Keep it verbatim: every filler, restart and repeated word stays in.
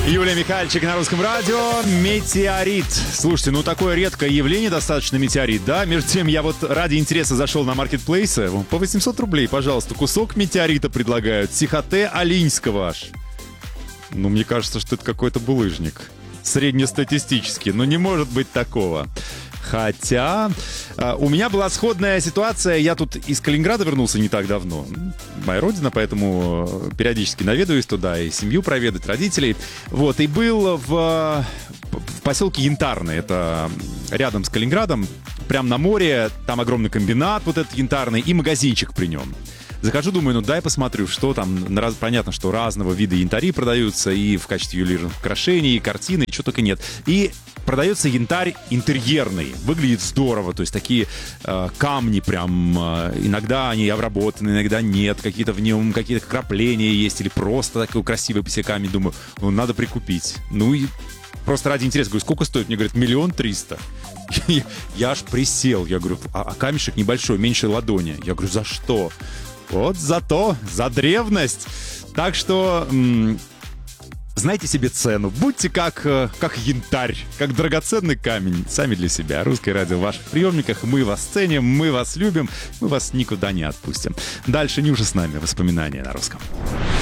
Юлия Михальчик на Русском радио. Метеорит. Слушайте, ну такое редкое явление достаточно, метеорит, да? Между тем, я вот ради интереса зашел на маркетплейсы. По восемьсот рублей, пожалуйста, кусок метеорита предлагают. Сихоте Алиньского аж. Ну, мне кажется, что это какой-то булыжник. Среднестатистический. Но не может быть такого. Хотя э, у меня была сходная ситуация. Я тут из Калининграда вернулся не так давно. Моя родина, поэтому периодически наведаюсь туда и семью проведать, родителей. Вот, и был в, в поселке Янтарный. Это рядом с Калининградом, прям на море. Там огромный комбинат вот этот янтарный и магазинчик при нем. Захожу, думаю, ну дай посмотрю, что там. Понятно, что разного вида янтари продаются и в качестве ювелирных украшений, и картины, и что только нет. И продается янтарь интерьерный. Выглядит здорово. То есть такие э, камни прям. Э, иногда они обработаны, иногда нет. Какие-то в нем какие-то крапления есть. Или просто такой красивый по себе камень. Думаю, ну надо прикупить. Ну и просто ради интереса. Говорю, сколько стоит? Мне говорят, миллион триста. Я аж присел. Я говорю, а камешек небольшой, меньше ладони. Я говорю, за что? Вот за то, за древность. Так что м- знайте себе цену. Будьте как, как янтарь, как драгоценный камень. Сами для себя. Русское радио в ваших приемниках. Мы вас ценим, мы вас любим. Мы вас никуда не отпустим. Дальше Нюша с нами. Воспоминания на русском.